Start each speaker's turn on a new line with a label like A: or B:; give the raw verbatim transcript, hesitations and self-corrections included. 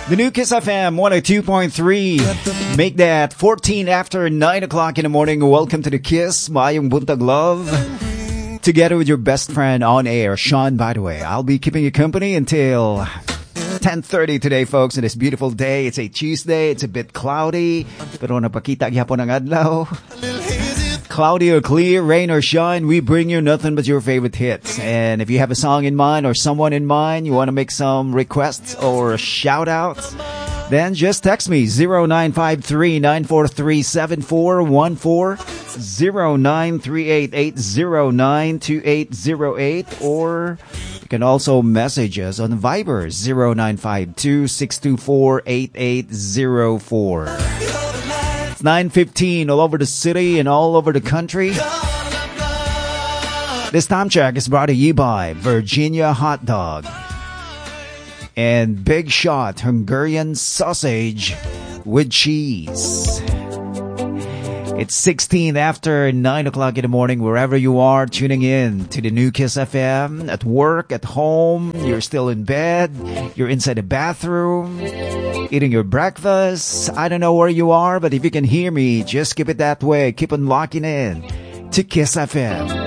A: The new Kiss F M one oh two point three. Make that fourteen after nine o'clock in the morning. Welcome to the Kiss, Mayong Buntag Love. Together with your best friend on air, Sean, by the way. I'll be keeping you company until ten thirty today, folks, on this beautiful day. It's a Tuesday. It's a bit cloudy. Pero napakita gyapon ang adlaw. Cloudy or clear, rain or shine, we bring you nothing but your favorite hits. And if you have a song in mind or someone in mind, you want to make some requests or shout outs, then just text me zero nine five three, nine four three, seven four one four, zero nine three eight, eight zero nine, two eight zero eight, or you can also message us on Viber zero nine five two, six two four, eight eight zero four. nine fifteen all over the city and all over the country. This time check is brought to you by Virginia Hot Dog and Big Shot Hungarian Sausage with Cheese. It's sixteen after nine o'clock in the morning, wherever you are tuning in to the new Kiss F M, at work, at home, you're still in bed, you're inside the bathroom, eating your breakfast. I don't know where you are, but if you can hear me, just keep it that way. Keep on locking in to Kiss F M.